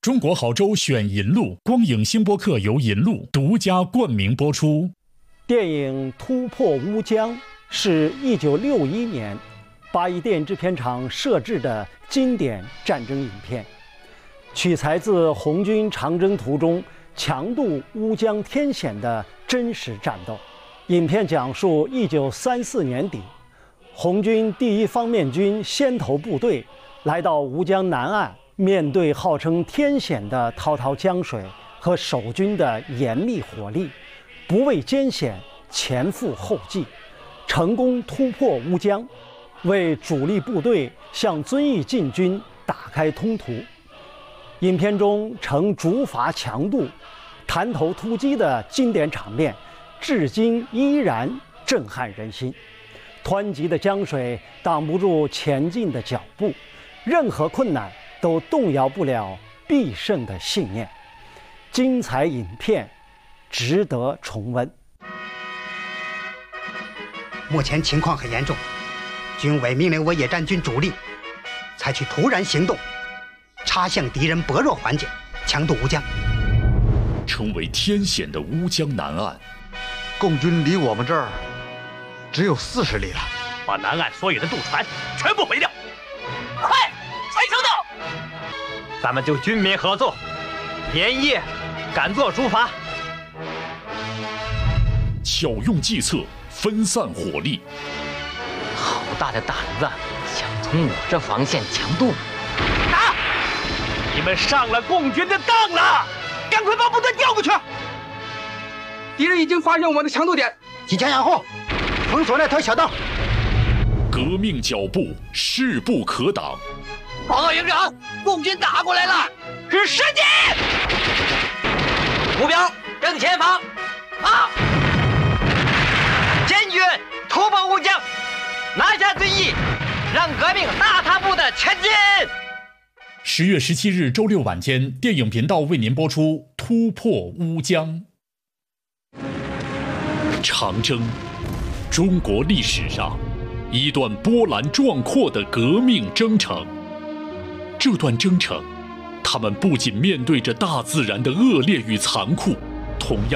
中国好州选银路，光影星播客由银路独家冠名播出。 电影《突破乌江》是1961年八一电影制片厂摄制的经典战争影片，取材自红军长征途中强渡乌江天险的真实战斗。影片讲述1934年底，红军第1方面军先头部队来到乌江南岸，面对号称天险的滔滔江水和守军的严密火力，不畏艰险，前赴后继，成功突破乌江，为主力部队向遵义进军打开通途。影片中呈竹筏强渡、弹头突击的经典场面，至今依然震撼人心。湍急的江水挡不住前进的脚步，任何困难都动摇不了必胜的信念。精彩影片值得重温。 目前情况很严重，军委命令我野战军主力采取突然行动，插向敌人薄弱环节，强渡乌江。 成为天险的乌江南岸， 共军离我们这儿只有40里了， 把南岸所有的渡船全部毁掉！快，才成道！咱们就军民合作，连夜赶做竹筏， 巧用计策，分散火力。 好大的胆子，想从我这防线强渡！ 打！你们上了共军的当了！赶快把部队调过去！ 敌人已经发现我们的强渡点， 提前掩护，封锁那条小道。 革命脚步势不可挡。 报告营长，共军打过来了，是时机！目标正前方，啊！坚决突破乌江，拿下遵义，让革命大踏步的前进。 10月17日周六晚间，电影频道为您播出《突破乌江》。长征，中国历史上一段波澜壮阔的革命征程。这段征程，他们不仅面对着大自然的恶劣与残酷，同样